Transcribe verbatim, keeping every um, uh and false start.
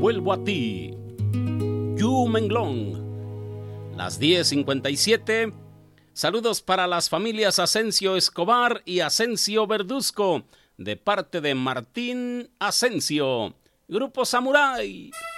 vuelvo a ti. Yu Menglong. Las diez cincuenta y siete. Saludos para las familias Asensio Escobar y Asensio Verduzco, de parte de Martín Asensio. Grupo Samurai.